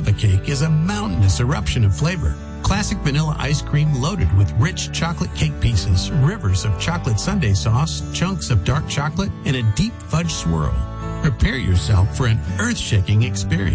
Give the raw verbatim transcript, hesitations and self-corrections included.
lava cake is a mountainous eruption of flavor. Classic vanilla ice cream loaded with rich chocolate cake pieces, rivers of chocolate sundae sauce, chunks of dark chocolate, and a deep fudge swirl. Prepare yourself for an earth-shaking experience.